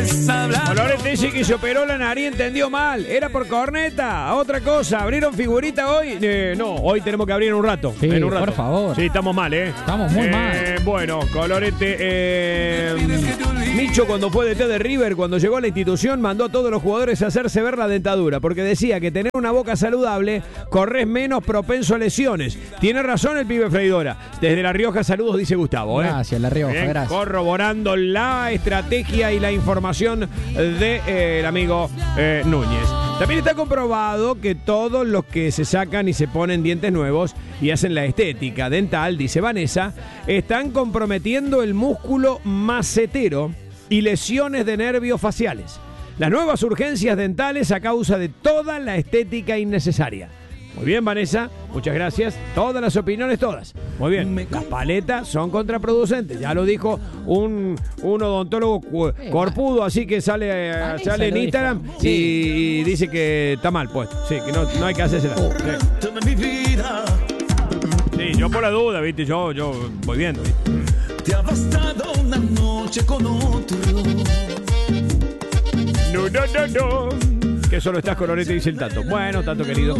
Colorete dice que se operó la nariz, entendió mal. Era por corneta. Otra cosa, ¿abrieron figurita hoy? No, hoy tenemos que abrir en un rato. Sí, en un rato. por favor. Sí, estamos mal, Estamos muy mal. Bueno, Colorete. Micho, cuando fue DT de River, cuando llegó a la institución, mandó a todos los jugadores a hacerse ver la dentadura, porque decía que tener una boca saludable corres menos propenso a lesiones. Tiene razón el pibe Freidora. Desde La Rioja, saludos, dice Gustavo. Gracias, La Rioja, Bien, gracias. corroborando la estrategia y la información del amigo Núñez. También está comprobado que todos los que se sacan y se ponen dientes nuevos y hacen la estética dental, dice Vanessa, están comprometiendo el músculo macetero y lesiones de nervios faciales. Las nuevas urgencias dentales a causa de toda la estética innecesaria. Muy bien, Vanessa, muchas gracias. Todas las opiniones, todas. Muy bien. Las paletas son contraproducentes. Ya lo dijo un odontólogo corpudo, así que sale en Instagram y dice que está mal puesto. Sí, que no hay que hacérsela. Sí, yo por la duda, ¿viste? Yo voy viendo. Te ha bastado una noche con otro. No. Que solo estás Colorete, dice el Tato. Bueno, Tato querido.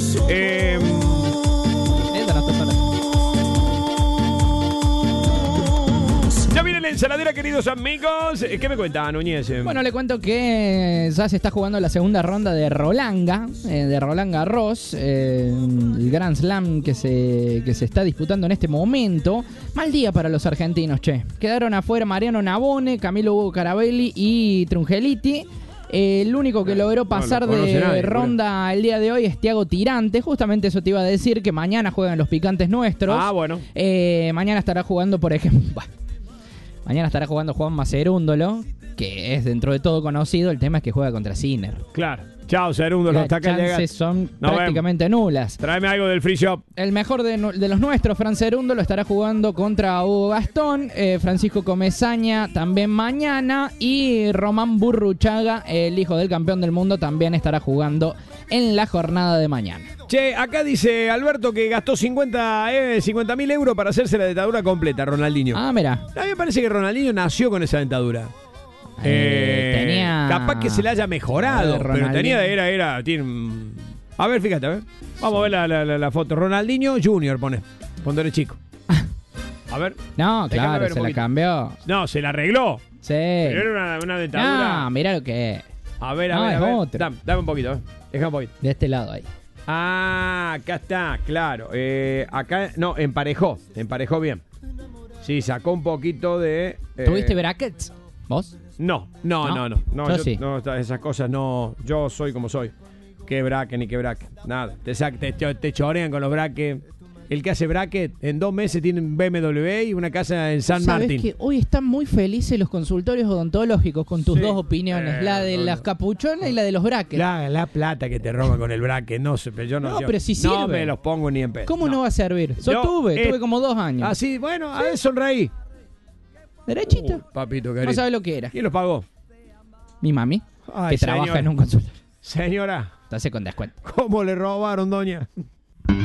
Ya viene la ensaladera, queridos amigos. ¿Qué me cuenta, Núñez? Bueno, le cuento que ya se está jugando la segunda ronda de Rolanga Garros, el Grand Slam que se está disputando en este momento. Mal día para los argentinos, che. Quedaron afuera Mariano Navone, Camilo Hugo Carabelli y Trungeliti. El único que logró pasar de ronda el día de hoy es Thiago Tirante. Justamente eso te iba a decir, que mañana juegan los picantes nuestros. Ah, bueno. Mañana estará jugando, por ejemplo... Mañana estará jugando Juan Macerúndolo, que es dentro de todo conocido. El tema es que juega contra Sinner. Claro. Chao, Cerúndolo. Las chances son prácticamente nulas. Tráeme algo del free shop. El mejor de los nuestros, Fran Cerúndolo, estará jugando contra Hugo Gastón. Francisco Comesaña también mañana. Y Román Burruchaga, el hijo del campeón del mundo, también estará jugando en la jornada de mañana. Che, acá dice Alberto que gastó 50.000 euros para hacerse la dentadura completa, Ronaldinho. Ah, mira. A mí me parece que Ronaldinho nació con esa dentadura. Tenía... Capaz que se la haya mejorado, pero tenía, tiene... A ver, fíjate, a ver. Vamos a ver la foto. Ronaldinho Junior, cuando eres chico. A ver. No, claro, se la cambió. No, se la arregló. Sí. Pero era una dentadura. No, mira lo que es. A ver. Otra. Dame un poquito, Déjame un poquito. De este lado ahí. Ah, acá está, claro. Acá, no, emparejó bien. Sí, sacó un poquito de... ¿Tuviste brackets? ¿Vos? No, yo sí. No, esas cosas no. Yo soy como soy. ¿Qué bracket ni qué bracket? Nada. Te chorean con los brackets. El que hace bracket en 2 meses tiene un BMW y una casa en San Martín. ¿Sabés que hoy están muy felices los consultorios odontológicos con tus dos opiniones? La de las capuchonas y la de los brackets. La plata que te roban con el bracket, no sé, pero yo no. Pero si sirve. No me los pongo ni en pedo. ¿Cómo no va a servir? Tuve como 2 años. Así, bueno, a ver, sonreí. Derechito. Papito querido. No sabe lo que era. ¿Quién los pagó? Mi mami, Ay, que trabaja en un consultorio. Señora. Entonces con descuento. ¿Cómo le robaron, doña?